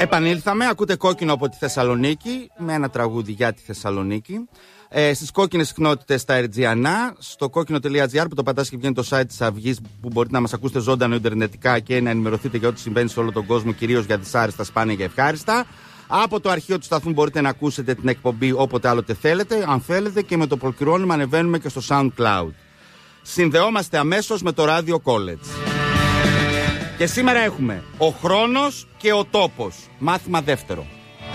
Επανήλθαμε, ακούτε Κόκκινο από τη Θεσσαλονίκη, με ένα τραγούδι για τη Θεσσαλονίκη. Στις κόκκινες συχνότητες στα Ερτζιανά, στο κόκκινο.gr που το πατάς και βγαίνει το site της Αυγής, που μπορείτε να μας ακούσετε ζωντανό ιντερνετικά και να ενημερωθείτε για ό,τι συμβαίνει σε όλο τον κόσμο, κυρίως για δυσάρεστα, σπάνια και ευχάριστα. Από το αρχείο του σταθμού μπορείτε να ακούσετε την εκπομπή όποτε άλλοτε θέλετε, αν θέλετε, και με το προκυρώνημα ανεβαίνουμε και στο SoundCloud. Συνδεόμαστε αμέσως με το Radio College. Και σήμερα έχουμε ο χρόνος και ο τόπος, μάθημα δεύτερο.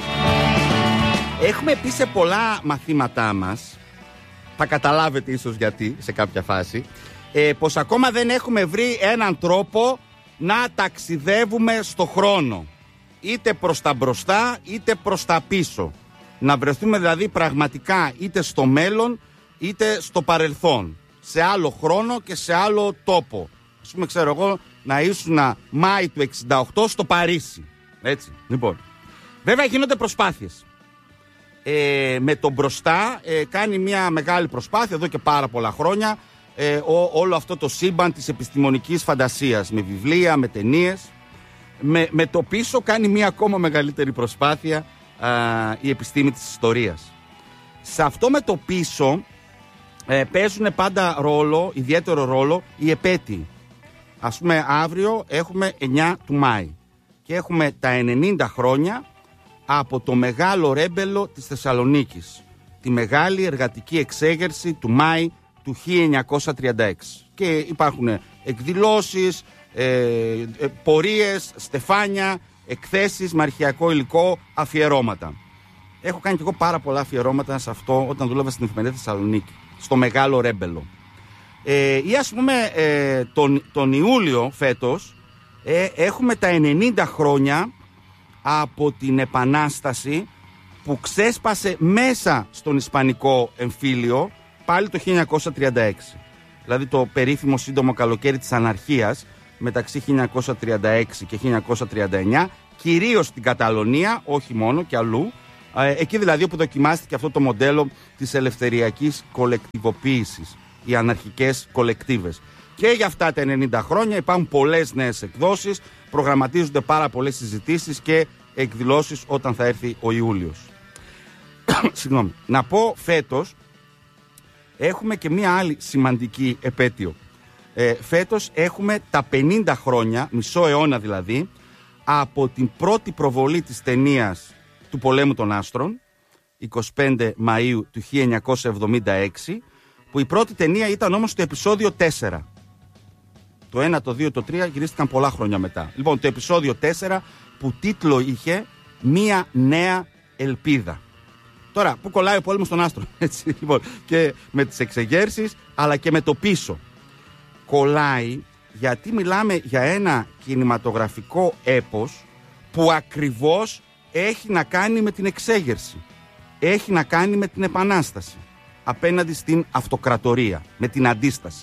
Έχουμε πει σε πολλά μαθήματά μας, θα καταλάβετε ίσως γιατί σε κάποια φάση, πως ακόμα δεν έχουμε βρει έναν τρόπο να ταξιδεύουμε στο χρόνο. Είτε προς τα μπροστά είτε προς τα πίσω. Να βρεθούμε δηλαδή πραγματικά είτε στο μέλλον είτε στο παρελθόν. Σε άλλο χρόνο και σε άλλο τόπο. Ας πούμε, ξέρω εγώ, να ήσουν Μάη του 68 στο Παρίσι. Έτσι, λοιπόν. Βέβαια γίνονται προσπάθειες. Με το μπροστά κάνει μια μεγάλη προσπάθεια εδώ και πάρα πολλά χρόνια όλο αυτό το σύμπαν της επιστημονικής φαντασίας, με βιβλία, με ταινίες. Με το πίσω κάνει μια ακόμα μεγαλύτερη προσπάθεια η επιστήμη της ιστορίας. Σε αυτό με το πίσω παίζουν πάντα ρόλο, ιδιαίτερο ρόλο, οι επέτειοι. Ας πούμε, αύριο έχουμε 9 του Μάη και έχουμε τα 90 χρόνια από το μεγάλο ρέμπελο της Θεσσαλονίκης, τη μεγάλη εργατική εξέγερση του Μάη του 1936. Και υπάρχουν εκδηλώσεις, πορείες, στεφάνια, εκθέσεις με αρχαιακό υλικό, αφιερώματα. Έχω κάνει και εγώ πάρα πολλά αφιερώματα σε αυτό όταν δούλευα στην Εφημερίδα Θεσσαλονίκη, στο μεγάλο ρέμπελο. Ή ας πούμε τον Ιούλιο φέτος έχουμε τα 90 χρόνια από την Επανάσταση που ξέσπασε μέσα στον Ισπανικό εμφύλιο πάλι το 1936. Δηλαδή το περίφημο σύντομο καλοκαίρι της αναρχίας μεταξύ 1936 και 1939, κυρίως στην Καταλωνία, όχι μόνο, και αλλού. Εκεί δηλαδή όπου δοκιμάστηκε αυτό το μοντέλο της ελευθεριακής κολεκτιβοποίησης, οι αναρχικές κολεκτίβες. Και για αυτά τα 90 χρόνια υπάρχουν πολλές νέες εκδόσεις, προγραμματίζονται πάρα πολλές συζητήσεις και εκδηλώσεις όταν θα έρθει ο Ιούλιος. Συγγνώμη. Να πω, φέτος έχουμε και μία άλλη σημαντική επέτειο. Φέτος έχουμε τα 50 χρόνια, μισό αιώνα δηλαδή, από την πρώτη προβολή της ταινίας του Πολέμου των Άστρων, 25 Μαΐου του 1976, που η πρώτη ταινία ήταν όμως το επεισόδιο 4. Το 1, το 2, το 3 γυρίστηκαν πολλά χρόνια μετά. Λοιπόν, το επεισόδιο 4 που τίτλο είχε «Μία νέα ελπίδα». Τώρα, πού κολλάει ο πόλεμος των άστρων, έτσι, λοιπόν, και με τις εξεγέρσεις, αλλά και με το πίσω. Κολλάει γιατί μιλάμε για ένα κινηματογραφικό έπος που ακριβώς έχει να κάνει με την εξέγερση. Έχει να κάνει με την επανάσταση απέναντι στην αυτοκρατορία, με την αντίσταση.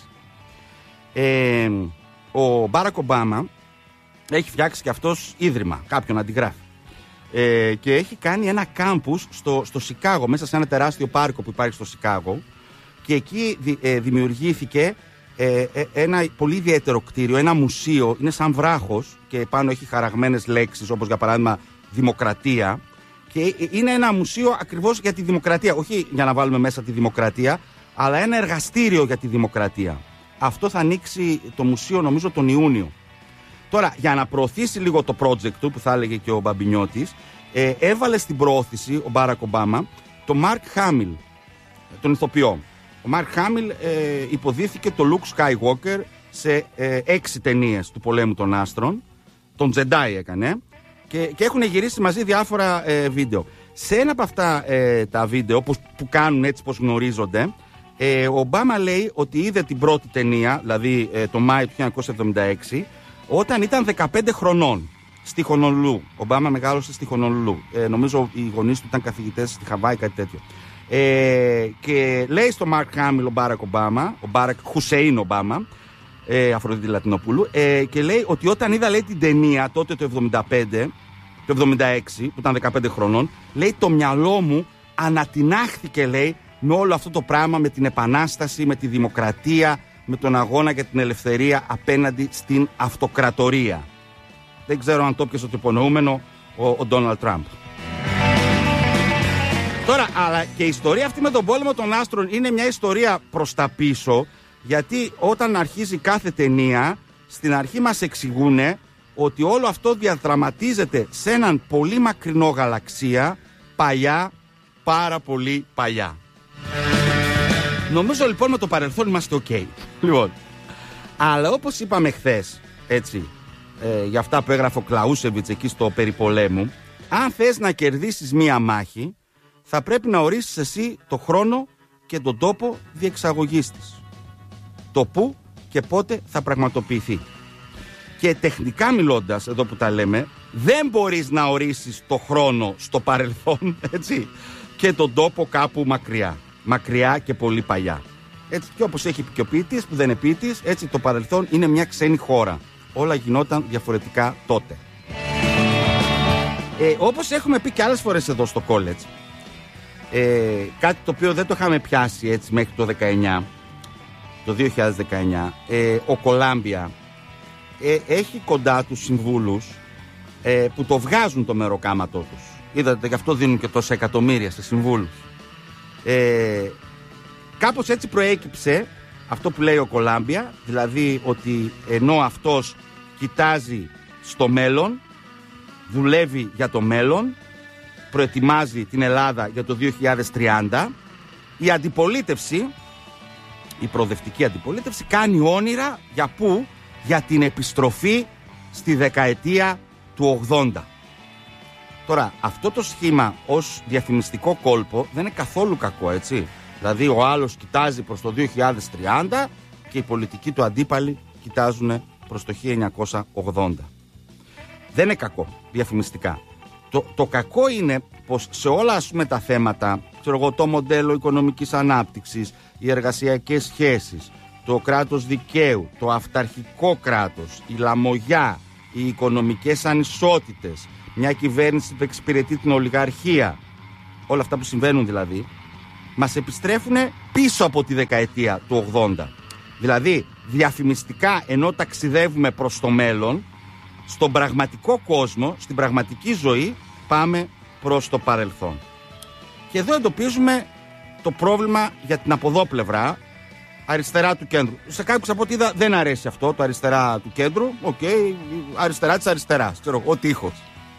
Ο Μπάρακ Ομπάμα έχει φτιάξει και αυτός ίδρυμα, κάποιον αντιγράφει. Και έχει κάνει ένα κάμπους στο Σικάγο, μέσα σε ένα τεράστιο πάρκο που υπάρχει στο Σικάγο, και εκεί δημιουργήθηκε ένα πολύ ιδιαίτερο κτίριο, ένα μουσείο, είναι σαν βράχος και πάνω έχει χαραγμένες λέξεις, όπως για παράδειγμα δημοκρατία, και είναι ένα μουσείο ακριβώς για τη δημοκρατία, όχι για να βάλουμε μέσα τη δημοκρατία, αλλά ένα εργαστήριο για τη δημοκρατία. Αυτό θα ανοίξει το μουσείο νομίζω τον Ιούνιο. Τώρα, για να προωθήσει λίγο το project του, που θα έλεγε και ο Μπαμπινιώτης, έβαλε στην προώθηση ο Μπάρακ Ομπάμα τον Μαρκ Χάμιλ, τον ηθοποιό. Ο Μαρκ Χάμιλ υποδίθηκε το Luke Skywalker σε 6 ταινίες του Πολέμου των Άστρων. Τον Jedi έκανε και έχουν γυρίσει μαζί διάφορα βίντεο. Σε ένα από αυτά τα βίντεο που κάνουν έτσι πως γνωρίζονται, ο Ομπάμα λέει ότι είδε την πρώτη ταινία, δηλαδή το Μάιο του 1976, όταν ήταν 15 χρονών στη Χονολουλού. Ο Ομπάμα μεγάλωσε στη Χονολουλού. Νομίζω οι γονείς του ήταν καθηγητές στη Χαβάη, κάτι τέτοιο. Και λέει στο Μαρκ Χάμιλ ο Μπάρακ Ομπάμα, ο Μπάρακ Χουσέιν Ομπάμα, Αφροδίτη Λατινοπούλου, και λέει ότι όταν είδα, λέει, την ταινία τότε το 75, το 76, που ήταν 15 χρονών, λέει το μυαλό μου ανατινάχθηκε, λέει, με όλο αυτό το πράγμα, με την επανάσταση, με τη δημοκρατία, με τον αγώνα για την ελευθερία απέναντι στην αυτοκρατορία. Δεν ξέρω αν το έπιασε το υπονοούμενο, ο Ντόναλντ Τραμπ. Τώρα, αλλά και η ιστορία αυτή με τον πόλεμο των άστρων είναι μια ιστορία προς τα πίσω, γιατί όταν αρχίζει κάθε ταινία, στην αρχή μας εξηγούνε ότι όλο αυτό διαδραματίζεται σε έναν πολύ μακρινό γαλαξία, παλιά, πάρα πολύ παλιά. Νομίζω λοιπόν με το παρελθόν είμαστε ok. Λοιπόν, αλλά όπως είπαμε χθες, έτσι, για αυτά που έγραφε ο Κλαούσεβιτς εκεί στο Περιπολέμου, αν θες να κερδίσεις μία μάχη, θα πρέπει να ορίσεις εσύ το χρόνο και τον τόπο διεξαγωγής της. Το πού και πότε θα πραγματοποιηθεί. Και τεχνικά μιλώντας, εδώ που τα λέμε, δεν μπορείς να ορίσεις το χρόνο στο παρελθόν, έτσι, και τον τόπο κάπου μακριά. Μακριά και πολύ παλιά. Έτσι, και όπως έχει πει και ο ποιητής που δεν είναι ποιητής, έτσι το παρελθόν είναι μια ξένη χώρα. Όλα γινόταν διαφορετικά τότε. Όπως έχουμε πει και άλλες φορές εδώ στο college, κάτι το οποίο δεν το είχαμε πιάσει έτσι μέχρι το 19, το 2019, ο Κολάμπια έχει κοντά τους συμβούλους που το βγάζουν το μεροκάματό τους. Είδατε, γι' αυτό δίνουν και τόσα εκατομμύρια σε συμβούλους. Κάπως έτσι προέκυψε αυτό που λέει ο Κολάμπια, δηλαδή ότι ενώ αυτός κοιτάζει στο μέλλον, δουλεύει για το μέλλον, προετοιμάζει την Ελλάδα για το 2030, η αντιπολίτευση, η προοδευτική αντιπολίτευση, κάνει όνειρα για πού? Για την επιστροφή στη δεκαετία του 80. Τώρα, αυτό το σχήμα ως διαφημιστικό κόλπο δεν είναι καθόλου κακό, έτσι. Δηλαδή ο άλλος κοιτάζει προς το 2030 και οι πολιτικοί του αντίπαλοι κοιτάζουν προς το 1980. Δεν είναι κακό διαφημιστικά. Το κακό είναι πως σε όλα, ας πούμε, τα θέματα, ξέρω εγώ, το μοντέλο οικονομικής ανάπτυξης, οι εργασιακές σχέσεις, το κράτος δικαίου, το αυταρχικό κράτος, η λαμογιά, οι οικονομικές ανισότητες, μια κυβέρνηση που εξυπηρετεί την ολιγαρχία, όλα αυτά που συμβαίνουν δηλαδή, μας επιστρέφουν πίσω από τη δεκαετία του 80. Δηλαδή, διαφημιστικά, ενώ ταξιδεύουμε προς το μέλλον, στον πραγματικό κόσμο, στην πραγματική ζωή, πάμε προς το παρελθόν. Και εδώ εντοπίζουμε το πρόβλημα για την αποδόπλευρά, αριστερά του κέντρου. Σε κάποιους από ό,τι είδα δεν αρέσει αυτό, το αριστερά του κέντρου. Αριστερά της αριστεράς, ξέρω, ο τείχος.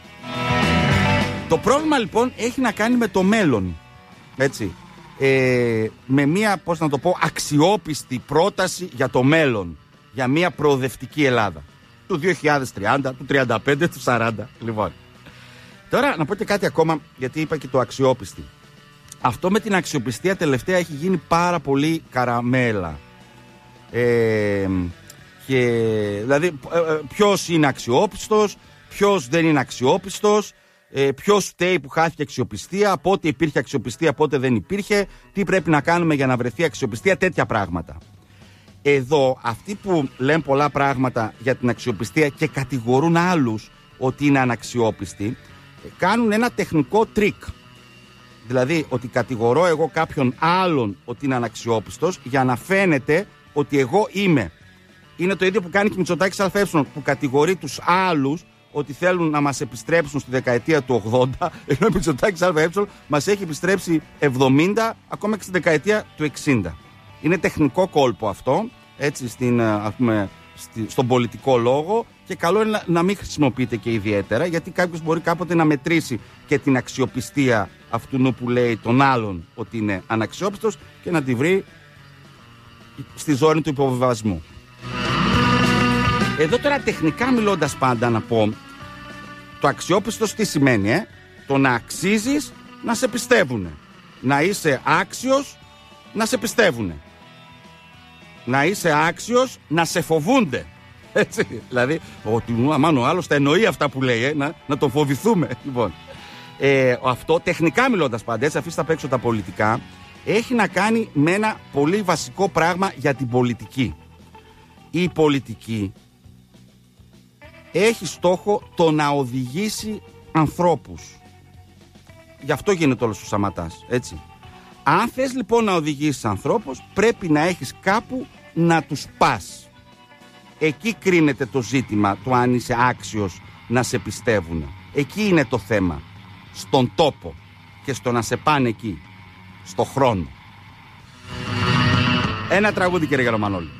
Το πρόβλημα λοιπόν έχει να κάνει με το μέλλον, έτσι. Με μια, πώς να το πω, αξιόπιστη πρόταση για το μέλλον, για μια προοδευτική Ελλάδα του 2030, του 35, του 40. Λοιπόν, τώρα να πω και κάτι ακόμα, γιατί είπα και το αξιόπιστη. Αυτό με την αξιοπιστία τελευταία έχει γίνει πάρα πολύ καραμέλα. Δηλαδή ποιος είναι αξιόπιστος, ποιος δεν είναι αξιόπιστος, ποιος φταίει που χάθηκε αξιοπιστία, πότε υπήρχε αξιοπιστία, πότε δεν υπήρχε, τι πρέπει να κάνουμε για να βρεθεί αξιοπιστία, τέτοια πράγματα. Εδώ αυτοί που λένε πολλά πράγματα για την αξιοπιστία και κατηγορούν άλλους ότι είναι αναξιόπιστοι, κάνουν ένα τεχνικό τρίκ. Δηλαδή ότι κατηγορώ εγώ κάποιον άλλον ότι είναι αναξιόπιστος για να φαίνεται ότι εγώ είμαι. Είναι το ίδιο που κάνει και η Μητσοτάκης ΑΕ, που κατηγορεί τους άλλους ότι θέλουν να μας επιστρέψουν στη δεκαετία του 80, ενώ η Μητσοτάκης ΑΕ μας έχει επιστρέψει 70, ακόμα και στη δεκαετία του 60. Είναι τεχνικό κόλπο αυτό, έτσι, στον πολιτικό λόγο, και καλό είναι να μην χρησιμοποιείται και ιδιαίτερα, γιατί κάποιος μπορεί κάποτε να μετρήσει και την αξιοπιστία αυτού που λέει τον άλλον ότι είναι αναξιόπιστος και να τη βρει στη ζώνη του υποβιβασμού. Εδώ τώρα τεχνικά μιλώντας πάντα να πω, το αξιόπιστος τι σημαίνει, το να αξίζεις να σε πιστεύουνε, να είσαι άξιος να σε πιστεύουνε, να είσαι άξιος να σε φοβούνται. Έτσι, δηλαδή, ότι αμάν ο άλλος τα εννοεί αυτά που λέει, να τον φοβηθούμε. Λοιπόν, αυτό τεχνικά μιλώντας πάντα, έτσι, αφήστε απ' έξω τα πολιτικά, έχει να κάνει με ένα πολύ βασικό πράγμα για την πολιτική. Η πολιτική έχει στόχο το να οδηγήσει ανθρώπους. Γι' αυτό γίνεται όλος ο Σαματάς, έτσι. Αν θες λοιπόν να οδηγήσεις ανθρώπους, πρέπει να έχεις κάπου να τους πας. Εκεί κρίνεται το ζήτημα του αν είσαι άξιος να σε πιστεύουν. Εκεί είναι το θέμα. Στον τόπο και στο να σε πάνε εκεί. Στο χρόνο. Ένα τραγούδι, κύριε Γερομανόλη.